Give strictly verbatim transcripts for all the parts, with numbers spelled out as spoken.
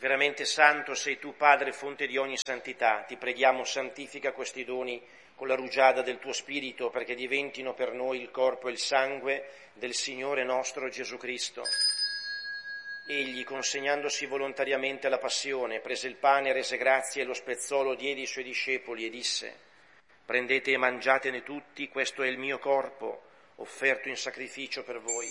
Veramente santo sei tu, Padre, fonte di ogni santità. Ti preghiamo, santifica questi doni con la rugiada del tuo Spirito, perché diventino per noi il corpo e il sangue del Signore nostro Gesù Cristo. Egli, consegnandosi volontariamente alla passione, prese il pane, rese grazie e lo spezzò, diede ai suoi discepoli e disse: prendete e mangiatene tutti, questo è il mio corpo, offerto in sacrificio per voi.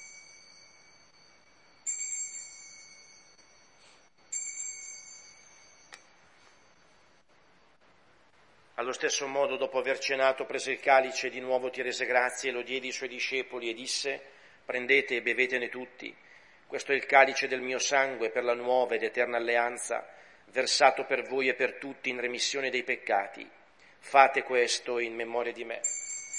Allo stesso modo, dopo aver cenato, prese il calice, di nuovo ti rese grazie e lo diede ai suoi discepoli e disse: prendete e bevetene tutti, questo è il calice del mio sangue per la nuova ed eterna alleanza, versato per voi e per tutti in remissione dei peccati. Fate questo in memoria di me.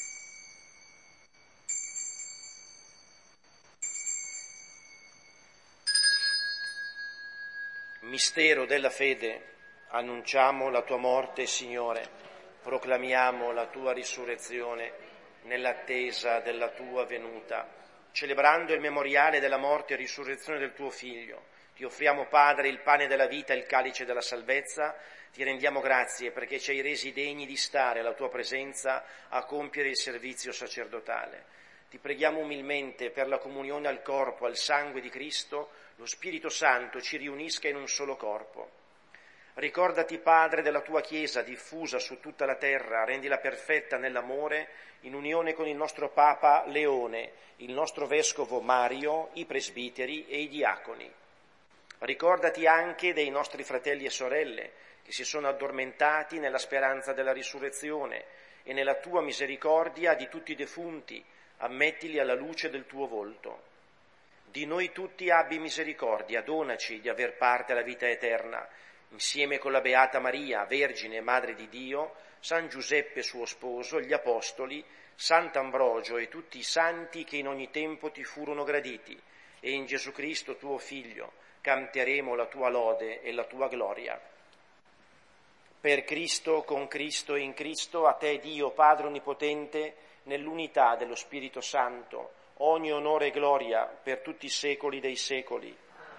Mistero della fede, annunciamo la tua morte, Signore, proclamiamo la tua risurrezione nell'attesa della tua venuta. Celebrando il memoriale della morte e risurrezione del tuo Figlio, ti offriamo, Padre, il pane della vita e il calice della salvezza. Ti rendiamo grazie perché ci hai resi degni di stare alla tua presenza a compiere il servizio sacerdotale. Ti preghiamo umilmente per la comunione al corpo, al sangue di Cristo, lo Spirito Santo ci riunisca in un solo corpo. Ricordati, Padre, della tua Chiesa diffusa su tutta la terra, rendila perfetta nell'amore, in unione con il nostro Papa Leone, il nostro Vescovo Mario, i presbiteri e i diaconi. Ricordati anche dei nostri fratelli e sorelle che si sono addormentati nella speranza della risurrezione e nella tua misericordia di tutti i defunti, ammettili alla luce del tuo volto. Di noi tutti abbi misericordia, donaci di aver parte alla vita eterna, insieme con la Beata Maria, Vergine e Madre di Dio, San Giuseppe suo sposo, gli Apostoli, Sant'Ambrogio e tutti i santi che in ogni tempo ti furono graditi, e in Gesù Cristo tuo Figlio canteremo la tua lode e la tua gloria. Per Cristo, con Cristo e in Cristo, a te Dio Padre Onnipotente, nell'unità dello Spirito Santo, ogni onore e gloria per tutti i secoli dei secoli.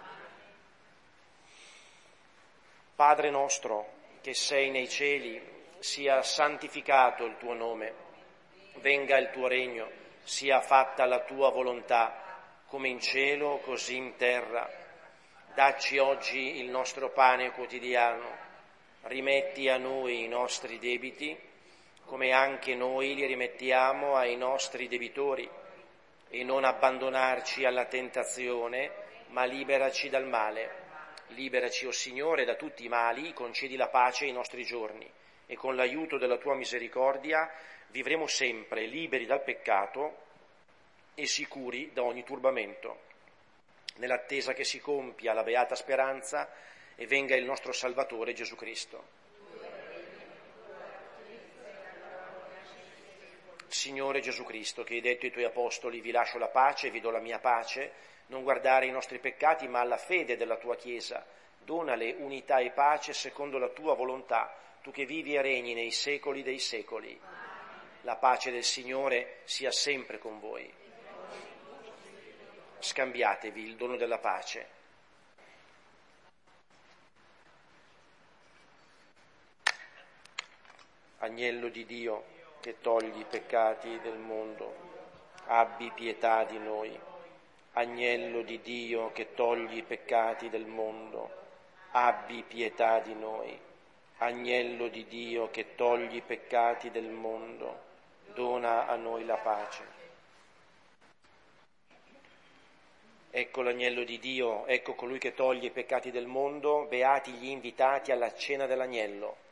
Padre nostro, che sei nei cieli, sia santificato il tuo nome, venga il tuo regno, sia fatta la tua volontà, come in cielo, così in terra. Dacci oggi il nostro pane quotidiano, rimetti a noi i nostri debiti, come anche noi li rimettiamo ai nostri debitori, e non abbandonarci alla tentazione, ma liberaci dal male. Liberaci, o Signore, da tutti i mali, concedi la pace ai nostri giorni, e con l'aiuto della tua misericordia vivremo sempre liberi dal peccato e sicuri da ogni turbamento, nell'attesa che si compia la beata speranza e venga il nostro Salvatore Gesù Cristo. Signore Gesù Cristo, che hai detto ai tuoi apostoli: vi lascio la pace, vi do la mia pace, non guardare ai nostri peccati ma alla fede della tua Chiesa, donale unità e pace secondo la tua volontà, tu che vivi e regni nei secoli dei secoli. La pace del Signore sia sempre con voi. Scambiatevi il dono della pace. Agnello di Dio, che togli i peccati del mondo, abbi pietà di noi. Agnello di Dio, che togli i peccati del mondo, abbi pietà di noi. Agnello di Dio, che togli i peccati del mondo, dona a noi la pace. Ecco l'agnello di Dio, ecco colui che toglie i peccati del mondo, beati gli invitati alla cena dell'agnello.